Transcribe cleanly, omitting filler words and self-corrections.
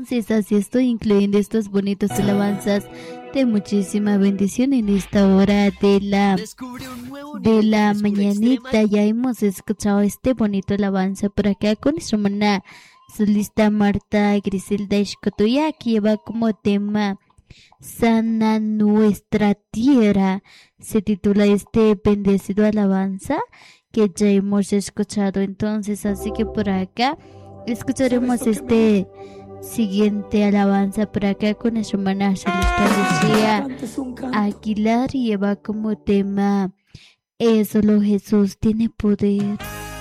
Entonces así estoy incluyendo estas bonitas alabanzas de muchísima bendición en esta hora de la mañanita. Ya hemos escuchado este bonito alabanza por acá con nuestra hermana solista Marta Griselda Escotoya, que lleva como tema Sana nuestra tierra. Se titula este bendecido alabanza que ya hemos escuchado. Entonces, así que por acá escucharemos este siguiente alabanza por acá con nuestra hermana Celesta Lucía Aguilar, y lleva como tema Solo Jesús tiene poder.